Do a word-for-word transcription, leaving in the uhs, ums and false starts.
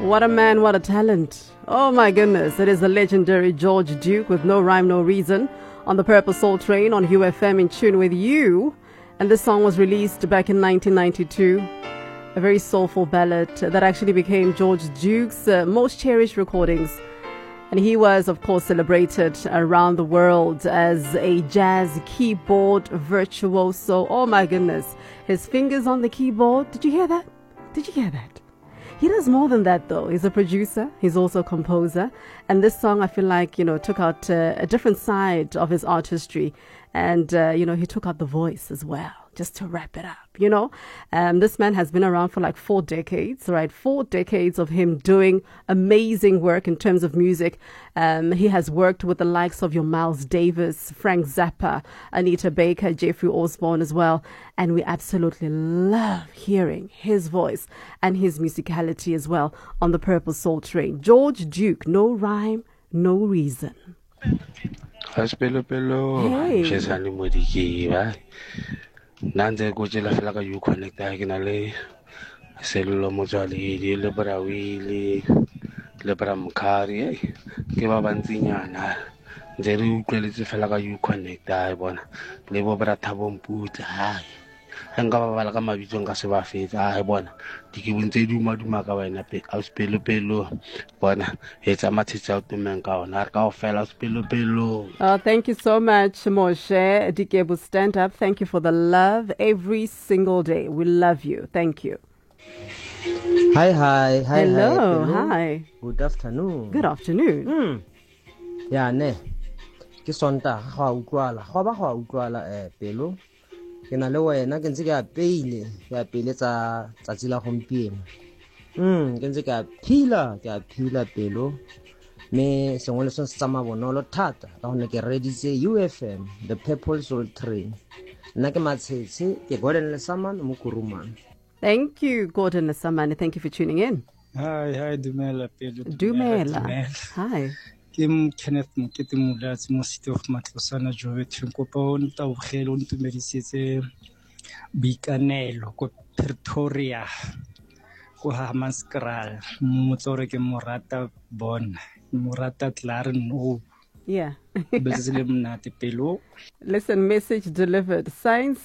What a man, what a talent. Oh my goodness, it is the legendary George Duke with No Rhyme, No Reason on the Purple Soul Train on U F M in tune with you. And this song was released back in nineteen ninety-two. A very soulful ballad that actually became George Duke's uh, most cherished recordings. And he was, of course, celebrated around the world as a jazz keyboard virtuoso. Oh my goodness, his fingers on the keyboard. Did you hear that? Did you hear that? He does more than that, though. He's a producer. He's also a composer. And this song, I feel like, you know, took out uh, a different side of his artistry. And, uh, you know, he took out the voice as well, just to wrap it up, you know. Um, this man has been around for like four decades, right? Four decades of him doing amazing work in terms of music. Um, he has worked with the likes of your Miles Davis, Frank Zappa, Anita Baker, Jeffrey Osborne as well. And we absolutely love hearing his voice and his musicality as well on the Purple Soul Train. George Duke, No Rhyme, No Reason. Aspelo pelo, Chesani Modiki, right? Nanze Gojila Flaga, you connect diagonally. Cellular Mojali, Libera Willy, Libera Mukari, Givabanzina, Zeru Quality Flaga, you connect Diabon, Libera Tabon Put high. And Gavalaga Vijonga Seva Faith, I won. Diki Winter Madumaka and a pit, I'll spill a pillow. But it's a match out to Manka, Narka fell, spill a pillow. Oh, thank you so much, Moshe. Dikebu, stand up. Thank you for the love every single day. We love you. Thank you. Hi, hi, hi. Hello, hi. hi. Good afternoon. Good afternoon. Hmm. Yeah, ne. Ke sonta ha utlwala. Ha ba ha utlwala eh pelo. Ke na le wena ke ntse ke a peile, ke a peile tsa tsatsi la gompieno. Hmm, ke ntse ke a phila, ke a phila pelo. Me sengwe le sengwe se tsamaya bonolo thata ka gonne ke reditse U F M, the Purple Soul Train. Nna ke matshetse ke Gordon Lesamane mo Kurumane. Thank you, Gordon Lesamane. Thank you for tuning in. Hi, hi, Dumela pelo. Dumela. Hi. Kim Kenneth Mokete Mulatsi mo City of Matlosana Jovet ko pa o nta o khelo ntumedisetse bikanelo ko Pretoria ko Hammanskraal motsore ke morata bon morata Claren o Yeah. bezile mnate pelo. Listen, message delivered. Science